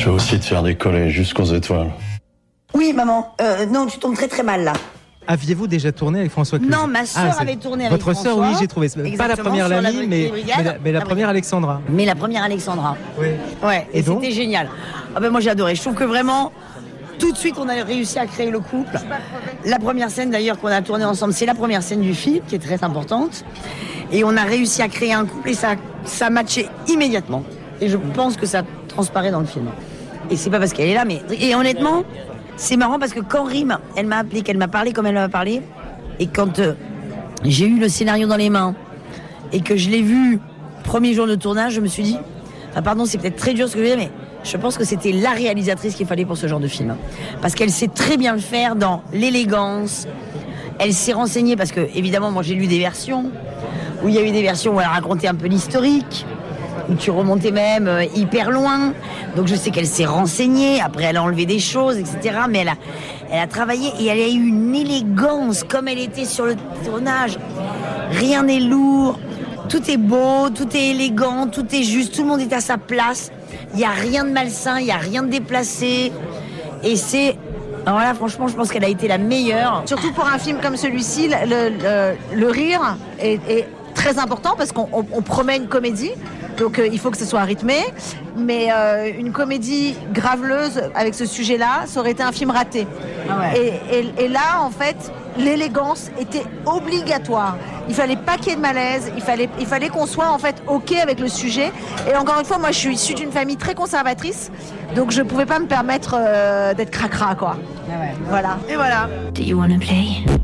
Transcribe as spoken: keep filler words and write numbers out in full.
Je vais aussi te faire décoller jusqu'aux étoiles. Oui, maman. Euh, non, tu tombes très très mal là. Aviez-vous déjà tourné avec François Cluzet? Non, ma sœur Ah, avait tourné avec votre François. Votre sœur, oui, j'ai trouvé. Pas Exactement, la première sur la Lamy, mais, brigade, mais la, mais la la première Alexandra. Mais la première Alexandra. Oui. Ouais, et, Et donc c'était génial. Ah ben moi j'ai adoré. Je trouve que vraiment, tout de suite, on a réussi à créer le couple. La première scène d'ailleurs qu'on a tournée ensemble, c'est la première scène du film, qui est très importante. Et on a réussi à créer un couple et ça, ça matchait immédiatement. Et je pense que ça transparaît dans le film. Et c'est pas parce qu'elle est là, mais... Et honnêtement, c'est marrant parce que quand Rim, elle m'a appelé, qu'elle m'a parlé comme elle m'a parlé, et quand euh, j'ai eu le scénario dans les mains, et que je l'ai vu premier jour de tournage, je me suis dit... Enfin, pardon, c'est peut-être très dur ce que je veux dire, mais je pense que c'était la réalisatrice qu'il fallait pour ce genre de film. Parce qu'elle sait très bien le faire dans l'élégance. Elle s'est renseignée, parce que, évidemment, moi j'ai lu des versions, où il y a eu des versions où elle racontait un peu l'historique, où tu remontais même euh, hyper loin. Donc je sais qu'elle s'est renseignée, après elle a enlevé des choses, et cetera. Mais elle a, elle a travaillé et elle a eu une élégance, comme elle était sur le tournage. Rien n'est lourd, tout est beau, tout est élégant, tout est juste, tout le monde est à sa place. Il n'y a rien de malsain, il n'y a rien de déplacé. Et c'est... Alors là, franchement, je pense qu'elle a été la meilleure. Surtout pour un film comme celui-ci, le, le, le rire est, est très important parce qu'on on, on promet une comédie. Donc euh, il faut que ce soit rythmé. Mais euh, une comédie graveleuse avec ce sujet-là, ça aurait été un film raté. Ah ouais. et, et, et là, en fait, l'élégance était obligatoire. Il fallait pas qu'il y ait de malaise, il fallait, il fallait qu'on soit en fait OK avec le sujet. Et encore une fois, moi je suis issue d'une famille très conservatrice, donc je pouvais pas me permettre euh, d'être cracra, quoi. Ah ouais. Voilà. Et voilà. Do you wanna play?